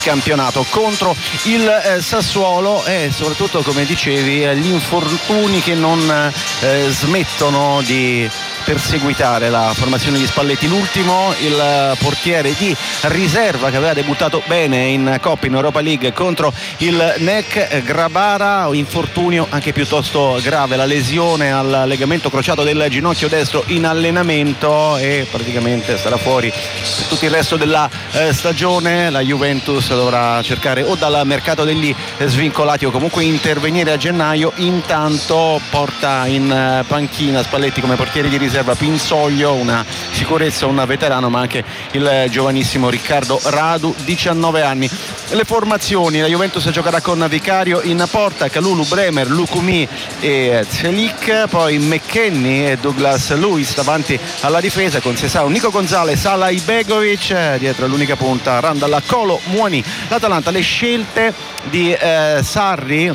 campionato contro il Sassuolo, e soprattutto, come dicevi, gli infortuni che non smettono di perseguitare la formazione di Spalletti. L'ultimo, il portiere di riserva che aveva debuttato bene in Coppa, in Europa League contro il NEC Grabara, infortunio anche piuttosto grave, la lesione al legamento crociato del ginocchio destro in allenamento, e praticamente sarà fuori per tutto il resto della stagione. La Juventus dovrà cercare o dal mercato degli svincolati o comunque intervenire a gennaio. Intanto porta in panchina Spalletti come portiere di riserva Pinsoglio, una sicurezza, un veterano, ma anche il giovanissimo Riccardo Radu, 19 anni. Le formazioni: la Juventus giocherà con Vicario in porta, Kalulu, Bremer, Lukumi e Zelik, poi McKennie e Douglas Luiz davanti alla difesa, con Sesao, Nico Gonzalez, Alay Begovic, dietro l'unica punta Randall, Kolo Muani. L'Atalanta, le scelte di Sarri,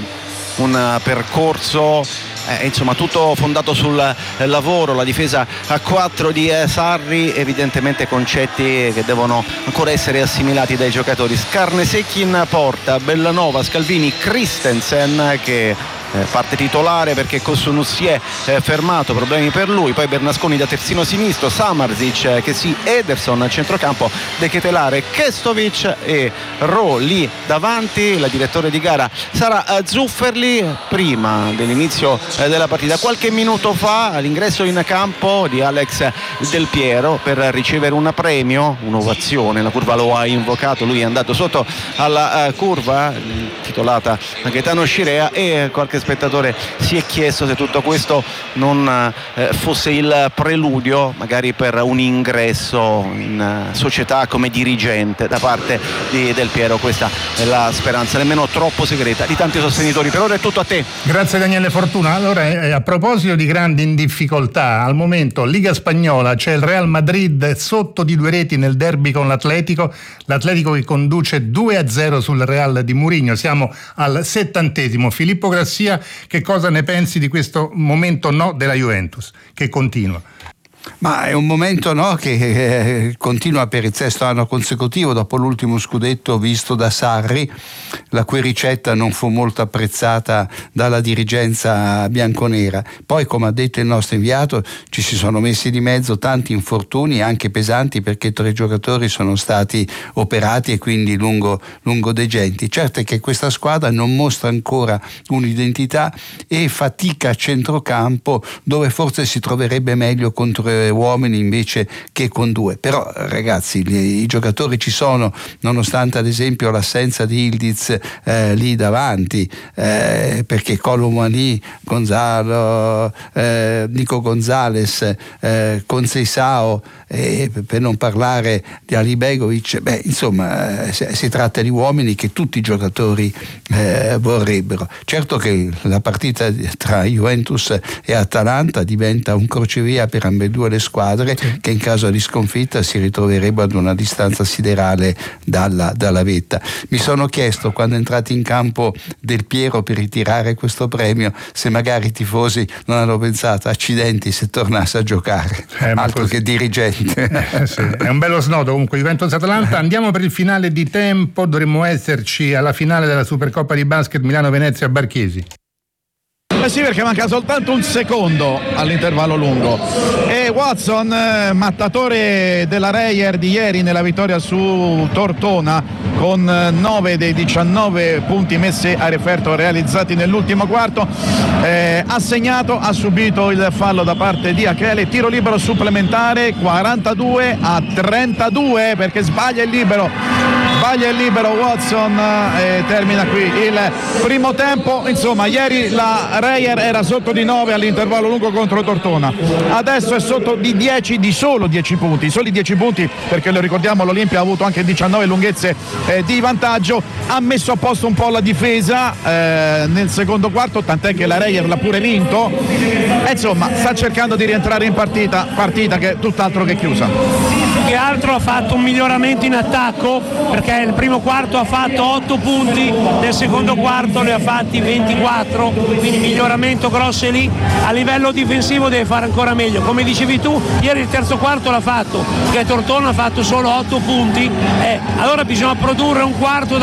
un percorso insomma tutto fondato sul lavoro, la difesa a 4 di Sarri, evidentemente concetti che devono ancora essere assimilati dai giocatori. Scarnesecchi in porta, Bellanova, Scalvini, Christensen che parte titolare perché Kosunu si è fermato, problemi per lui, poi Bernasconi da terzino sinistro, Samardzic che si, Ederson a centrocampo, De Ketelare, Kestovic e Ro lì davanti. La direttore di gara sarà Zufferli. Prima dell'inizio della partita, qualche minuto fa, all'ingresso in campo di Alex Del Piero per ricevere un premio, un'ovazione, la curva lo ha invocato, lui è andato sotto alla curva titolata Gaetano Scirea, e qualche spettatore si è chiesto se tutto questo non fosse il preludio magari per un ingresso in società come dirigente da parte di Del Piero. Questa è la speranza, nemmeno troppo segreta, di tanti sostenitori. Per ora è tutto a te. Grazie Daniele Fortuna. Allora, a proposito di grandi in difficoltà, al momento Liga Spagnola c'è il Real Madrid sotto di 2 reti nel derby con l'Atletico che conduce 2-0 sul Real di Mourinho. Siamo al 70°. Filippo Grassia, che cosa ne pensi di questo momento della Juventus che continua? Ma è un momento che continua per il 6º anno consecutivo dopo l'ultimo scudetto visto da Sarri, la cui ricetta non fu molto apprezzata dalla dirigenza bianconera. Poi, come ha detto il nostro inviato, ci si sono messi di mezzo tanti infortuni anche pesanti, perché 3 giocatori sono stati operati e quindi lungo degenti. Certo è che questa squadra non mostra ancora un'identità e fatica a centrocampo, dove forse si troverebbe meglio contro uomini invece che con 2. Però ragazzi, i giocatori ci sono, nonostante ad esempio l'assenza di Ildiz lì davanti, perché Kolo Muani, Gonzalo, Nico Gonzalez, Conceição, per non parlare di Ali Begovic, insomma si tratta di uomini che tutti i giocatori vorrebbero. Certo che la partita tra Juventus e Atalanta diventa un crocevia per ambedue le squadre, che in caso di sconfitta si ritroverebbero ad una distanza siderale dalla vetta. Mi sono chiesto, quando è entrato in campo Del Piero per ritirare questo premio, se magari i tifosi non hanno pensato accidenti se tornasse a giocare, altro che dirigente. Sì, è un bello snodo comunque Juventus-Atalanta. Andiamo per il finale di tempo, dovremmo esserci alla finale della Supercoppa di basket Milano-Venezia Barchesi. Sì, perché manca soltanto un secondo all'intervallo lungo, e Watson, mattatore della Reyer di ieri nella vittoria su Tortona, con 9 dei 19 punti messi a referto realizzati nell'ultimo quarto, ha segnato, ha subito il fallo da parte di Achele, tiro libero supplementare, 42-32, perché sbaglia il libero Watson, e termina qui il primo tempo. Insomma, ieri la Reyer era sotto di 9 all'intervallo lungo contro Tortona, adesso è sotto di 10, di soli 10 punti, perché lo ricordiamo, l'Olimpia ha avuto anche 19 lunghezze di vantaggio. Ha messo a posto un po' la difesa nel secondo quarto, tant'è che la Reyer l'ha pure vinto, e insomma sta cercando di rientrare in partita che è tutt'altro che chiusa. Che altro ha fatto un miglioramento in attacco, perché nel primo quarto ha fatto 8 punti, nel secondo quarto ne ha fatti 24, quindi miglioramento grosso lì. A livello difensivo deve fare ancora meglio, come dicevi tu, ieri il terzo quarto l'ha fatto, perché Tortona ha fatto solo 8 punti, allora bisogna produrre un quarto